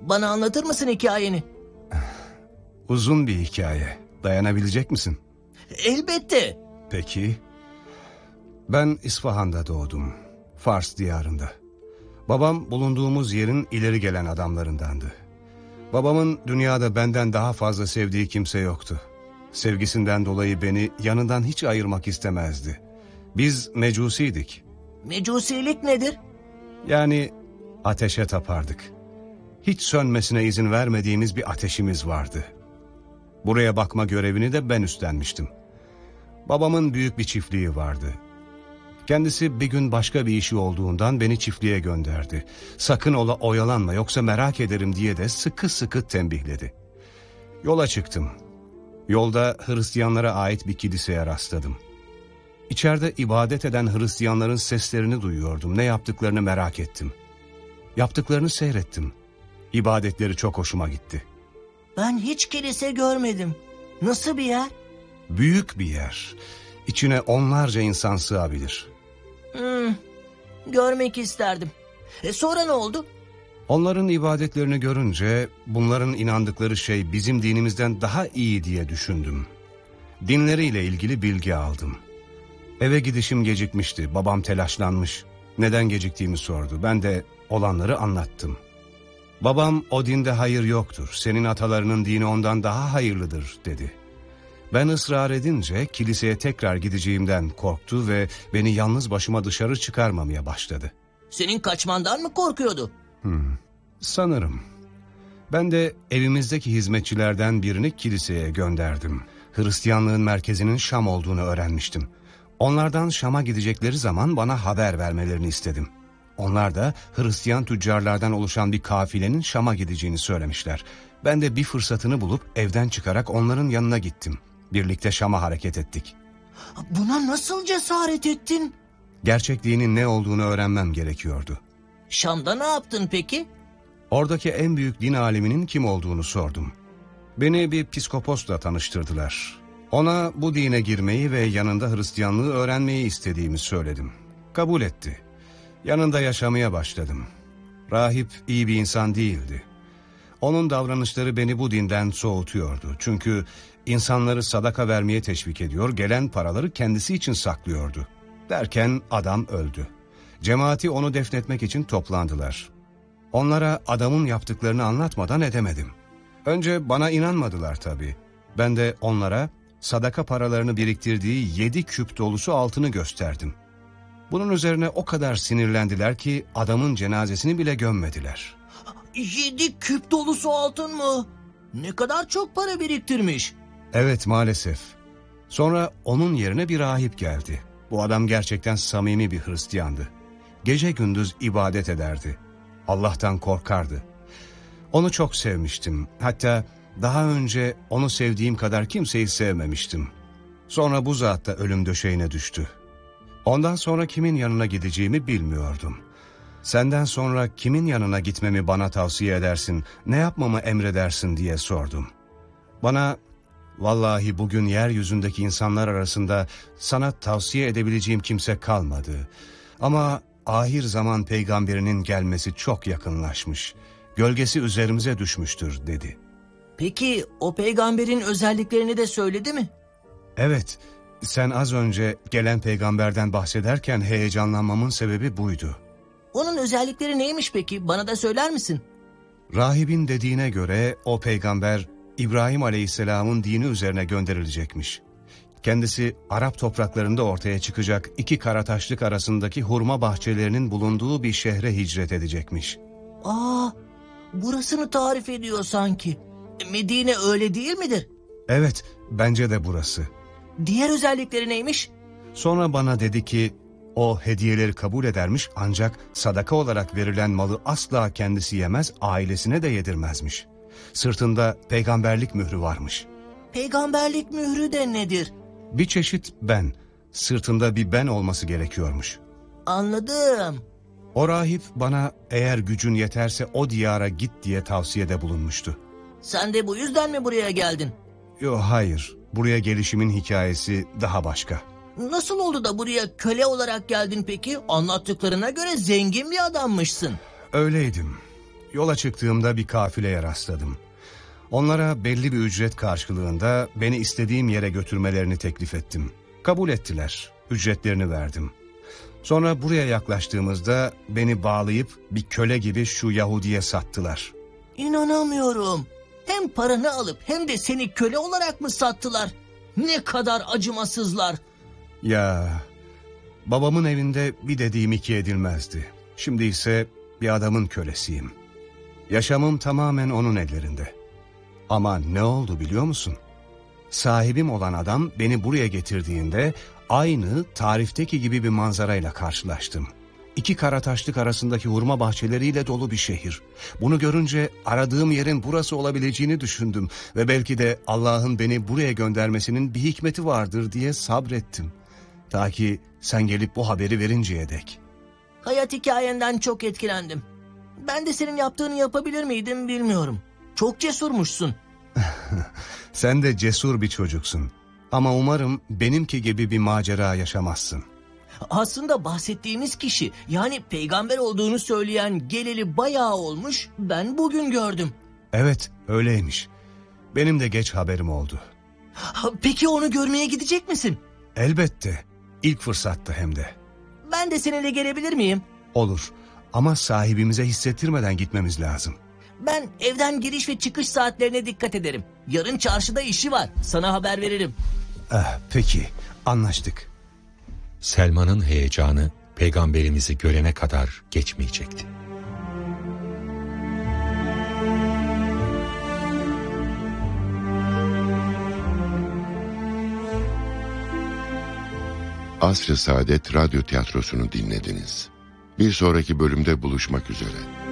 Bana anlatır mısın hikayeni? Uzun bir hikaye. Dayanabilecek misin? Elbette. Peki. Ben İsfahan'da doğdum. Fars diyarında. Babam bulunduğumuz yerin ileri gelen adamlarındandı. Babamın dünyada benden daha fazla sevdiği kimse yoktu. Sevgisinden dolayı beni yanından hiç ayırmak istemezdi. Biz mecusiydik. Mecusilik nedir? Yani ateşe tapardık. Hiç sönmesine izin vermediğimiz bir ateşimiz vardı. Buraya bakma görevini de ben üstlenmiştim. Babamın büyük bir çiftliği vardı. Kendisi bir gün başka bir işi olduğundan beni çiftliğe gönderdi. Sakın ola oyalanma yoksa merak ederim diye de sıkı sıkı tembihledi. Yola çıktım. Yolda Hristiyanlara ait bir kiliseye rastladım. İçeride ibadet eden Hristiyanların seslerini duyuyordum. Ne yaptıklarını merak ettim. Yaptıklarını seyrettim. İbadetleri çok hoşuma gitti. Ben hiç kilise görmedim. Nasıl bir yer? Büyük bir yer. İçine onlarca insan sığabilir. Görmek isterdim. Sonra ne oldu? Onların ibadetlerini görünce bunların inandıkları şey bizim dinimizden daha iyi diye düşündüm. Dinleriyle ilgili bilgi aldım. Eve gidişim gecikmişti. Babam telaşlanmış. Neden geciktiğimi sordu. Ben de olanları anlattım. Babam o dinde hayır yoktur. Senin atalarının dini ondan daha hayırlıdır dedi. Ben ısrar edince kiliseye tekrar gideceğimden korktu ve beni yalnız başıma dışarı çıkarmamaya başladı. Senin kaçmandan mı korkuyordu? Sanırım. Ben de evimizdeki hizmetçilerden birini kiliseye gönderdim. Hristiyanlığın merkezinin Şam olduğunu öğrenmiştim. Onlardan Şam'a gidecekleri zaman bana haber vermelerini istedim. Onlar da Hristiyan tüccarlardan oluşan bir kafilenin Şam'a gideceğini söylemişler. Ben de bir fırsatını bulup evden çıkarak onların yanına gittim. Birlikte Şam'a hareket ettik. Buna nasıl cesaret ettin? Gerçek dinin ne olduğunu öğrenmem gerekiyordu. Şam'da ne yaptın peki? Oradaki en büyük din aliminin kim olduğunu sordum. Beni bir psikoposla tanıştırdılar. Ona bu dine girmeyi ve yanında Hristiyanlığı öğrenmeyi istediğimi söyledim. Kabul etti. Yanında yaşamaya başladım. Rahip iyi bir insan değildi. Onun davranışları beni bu dinden soğutuyordu. Çünkü insanları sadaka vermeye teşvik ediyor, gelen paraları kendisi için saklıyordu. Derken adam öldü. Cemaati onu defnetmek için toplandılar. Onlara adamın yaptıklarını anlatmadan edemedim. Önce bana inanmadılar tabii. Ben de onlara sadaka paralarını biriktirdiği 7 küp dolusu altını gösterdim. Bunun üzerine o kadar sinirlendiler ki adamın cenazesini bile gömmediler. 7 küp dolusu altın mı? Ne kadar çok para biriktirmiş. Evet, maalesef. Sonra onun yerine bir rahip geldi. Bu adam gerçekten samimi bir Hristiyandı. Gece gündüz ibadet ederdi. Allah'tan korkardı. Onu çok sevmiştim. Hatta daha önce onu sevdiğim kadar kimseyi sevmemiştim. Sonra bu zat da ölüm döşeğine düştü. Ondan sonra kimin yanına gideceğimi bilmiyordum. Senden sonra kimin yanına gitmemi bana tavsiye edersin, ne yapmamı emredersin diye sordum. Bana, vallahi bugün yeryüzündeki insanlar arasında sana tavsiye edebileceğim kimse kalmadı. Ama ahir zaman peygamberinin gelmesi çok yakınlaşmış. Gölgesi üzerimize düşmüştür dedi. Peki o peygamberin özelliklerini de söyledi mi? Evet, sen az önce gelen peygamberden bahsederken heyecanlanmamın sebebi buydu. Onun özellikleri neymiş peki? Bana da söyler misin? Rahibin dediğine göre o peygamber İbrahim Aleyhisselam'ın dini üzerine gönderilecekmiş. Kendisi Arap topraklarında ortaya çıkacak 2 karataşlık arasındaki hurma bahçelerinin bulunduğu bir şehre hicret edecekmiş. Burasını tarif ediyor sanki. Medine öyle değil midir? Evet, bence de burası. Diğer özellikleri neymiş? Sonra bana dedi ki o hediyeleri kabul edermiş ancak sadaka olarak verilen malı asla kendisi yemez, ailesine de yedirmezmiş. Sırtında peygamberlik mührü varmış. Peygamberlik mührü de nedir? Bir çeşit ben, sırtında bir ben olması gerekiyormuş. Anladım. O rahip bana eğer gücün yeterse o diyara git diye tavsiyede bulunmuştu. Sen de bu yüzden mi buraya geldin? Yo, hayır, buraya gelişimin hikayesi daha başka. Nasıl oldu da buraya köle olarak geldin peki? Anlattıklarına göre zengin bir adammışsın. Öyleydim. yola çıktığımda bir kafileye rastladım. Onlara belli bir ücret karşılığında beni istediğim yere götürmelerini teklif ettim. Kabul ettiler, ücretlerini verdim. Sonra buraya yaklaştığımızda beni bağlayıp bir köle gibi şu Yahudi'ye sattılar. İnanamıyorum. Hem paranı alıp hem de seni köle olarak mı sattılar? Ne kadar acımasızlar. Ya, babamın evinde bir dediğim iki edilmezdi. Şimdi ise bir adamın kölesiyim. Yaşamım tamamen onun ellerinde. Ama ne oldu biliyor musun? Sahibim olan adam beni buraya getirdiğinde aynı tarifteki gibi bir manzarayla karşılaştım. İki kara taşlık arasındaki hurma bahçeleriyle dolu bir şehir. Bunu görünce aradığım yerin burası olabileceğini düşündüm ve belki de Allah'ın beni buraya göndermesinin bir hikmeti vardır diye sabrettim. Ta ki sen gelip bu haberi verinceye dek. Hayat hikayenden çok etkilendim. Ben de senin yaptığını yapabilir miydim bilmiyorum. Çok cesurmuşsun. Sen de cesur bir çocuksun. Ama umarım benimki gibi bir macera yaşamazsın. Aslında bahsettiğimiz kişi, yani peygamber olduğunu söyleyen geleli bayağı olmuş, ben bugün gördüm. Evet, öyleymiş. Benim de geç haberim oldu. Peki onu görmeye gidecek misin? Elbette. İlk fırsatta hem de. Ben de seninle gelebilir miyim? Olur. Ama sahibimize hissettirmeden gitmemiz lazım. Ben evden giriş ve çıkış saatlerine dikkat ederim. Yarın çarşıda işi var. Sana haber veririm. Peki, anlaştık. Selman'ın heyecanı peygamberimizi görene kadar geçmeyecekti. Asr-ı Saadet Radyo Tiyatrosu'nu dinlediniz. Bir sonraki bölümde buluşmak üzere.